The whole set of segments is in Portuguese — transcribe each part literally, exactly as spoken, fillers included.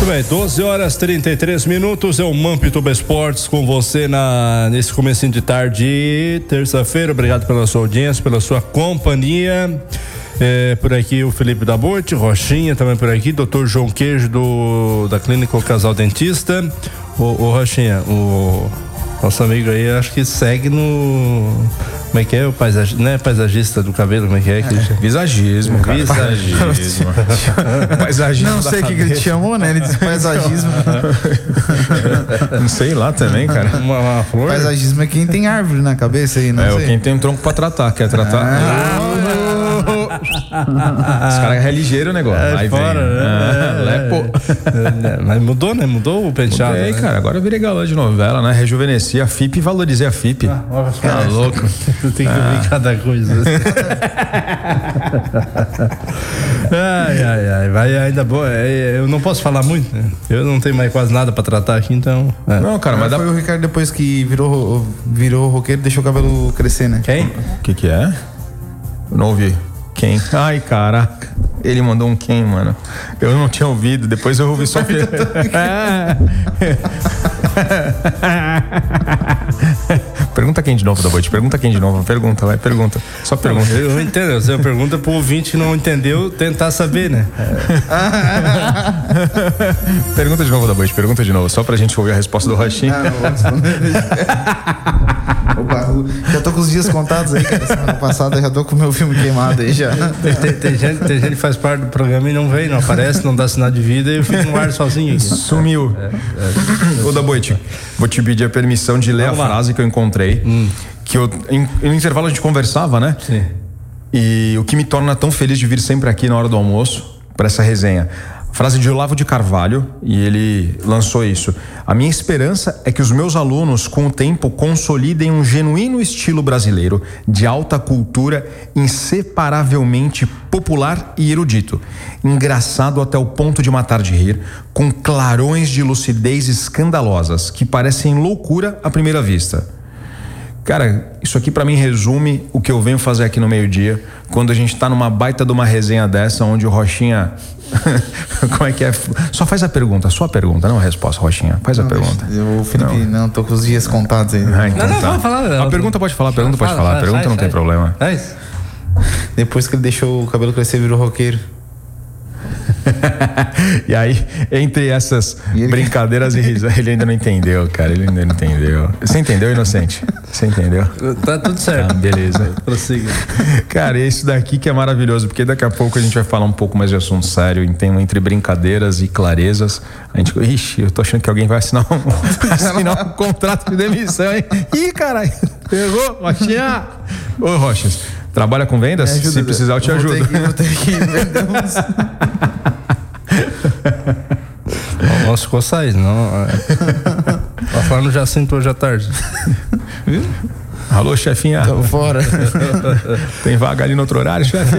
bem, doze horas e trinta e três minutos, é o Mampituba Esportes com você na, nesse comecinho de tarde, terça-feira. Obrigado pela sua audiência, pela sua companhia. É, por aqui o Felipe da Boite, Rochinha também por aqui, doutor João Queijo do, da Clínica O Casal Dentista. O, o Rochinha, o nosso amigo aí, acho que segue no... Como é que é? O paisagista, não é paisagista do cabelo, como é que é? Que é visagismo, cara. Visagismo. Paisagismo. Não sei o que, que ele te chamou, né? Ele disse paisagismo. Não sei lá também, cara. Uma, uma flor. Paisagismo é quem tem árvore na cabeça aí, não é, sei. quem tem um tronco pra tratar, quer tratar. Ah, os caras é ligeiro o negócio. É, aí fora, vem. Né? Ah, lepo. É, mas mudou, né? Mudou o penteado. Mudei, né? cara. Agora eu virei galã de novela, né? Rejuvenesci a F I P e valorizei a F I P. Ah, olha, tá louco. Tu tem que ah. ver cada coisa. ai, ai, ai. Vai ainda boa. Eu não posso falar muito, né? Eu não tenho mais quase nada pra tratar aqui, então. É. Não, cara, mas foi dá... o Ricardo depois que virou, virou roqueiro, deixou o cabelo crescer, né? Quem? O que que é? Eu não ouvi. Quem? Ai, caraca. Ele mandou um quem, mano? Eu não tinha ouvido, depois eu ouvi só... Pergunta quem de novo, da Boite. Pergunta quem de novo. Pergunta, vai, pergunta. Só pergunta. Eu não entendo. Você pergunta pro ouvinte que não entendeu, tentar saber, né? É. Pergunta de novo, da Boite. Pergunta de novo, só pra gente ouvir a resposta do Rochinha. Ah, não vou responder. Opa, já tô com os dias contados aí, cara. Semana passada já tô com o meu filme queimado aí já. Tem, tem, tem, gente, tem gente que faz parte do programa e não vem, não aparece, não dá sinal de vida e eu fico no ar sozinho aqui. Sumiu. É, é. Ô, da Boite, vou te pedir a permissão de ler Vamos a lá. frase que eu encontrei. Hum. Que eu, em, no intervalo a gente conversava, né? Sim. E o que me torna tão feliz de vir sempre aqui na hora do almoço para essa resenha. Frase de Olavo de Carvalho, e ele lançou isso. A minha esperança é que os meus alunos, com o tempo, consolidem um genuíno estilo brasileiro de alta cultura, inseparavelmente popular e erudito, engraçado até o ponto de matar de rir, com clarões de lucidez escandalosas que parecem loucura à primeira vista. Cara, isso aqui pra mim resume o que eu venho fazer aqui no meio-dia, quando a gente tá numa baita de uma resenha dessa, onde o Rochinha... Como é que é? Só faz a pergunta, só a pergunta, não a resposta, Rochinha. Faz não, a pergunta. Eu, Felipe, não. não, tô com os dias contados aí. Ah, então não, não, tá. vamos falar. Não, a pergunta pode falar, a pergunta fala, pode falar. fala, A pergunta sai, não sai. tem problema. É isso. Depois que ele deixou o cabelo crescer, virou roqueiro. E aí, entre essas ele... brincadeiras e risadas, ele ainda não entendeu, cara. Ele ainda não entendeu. Você entendeu, inocente? Você entendeu? Tá tudo certo. Ah, beleza. Prossiga. Cara, é isso daqui que é maravilhoso, porque daqui a pouco a gente vai falar um pouco mais de assunto sério, então, entre brincadeiras e clarezas. A gente, ixi, eu tô achando que alguém vai assinar um, assinar um contrato de demissão, hein? Ih, caralho, pegou, Rochinha. Ô, Rochas, trabalha com vendas? Ajuda, se precisar, eu te ajudo. Vou ter que, vou ter que vender uns... Nossa, ficou sair, não. Tá falando já Jacinto hoje à tarde. Viu? Alô, chefinha. Tô fora. Tem vaga ali no outro horário, chefe?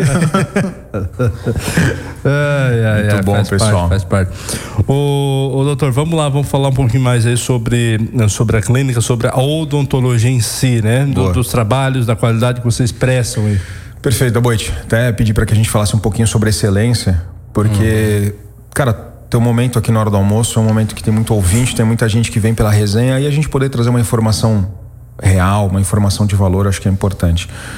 ai, ai, Muito ai, bom, faz pessoal. Parte, faz parte. Ô, ô, doutor, vamos lá, vamos falar um pouquinho mais aí sobre, sobre a clínica, sobre a odontologia em si, né? Do, dos trabalhos, da qualidade que vocês prestam aí. Perfeito, Boite. Até pedi para que a gente falasse um pouquinho sobre excelência, porque, uhum. cara, teu momento aqui na hora do almoço é um momento que tem muito ouvinte, tem muita gente que vem pela resenha, e a gente poder trazer uma informação real, uma informação de valor, acho que é importante.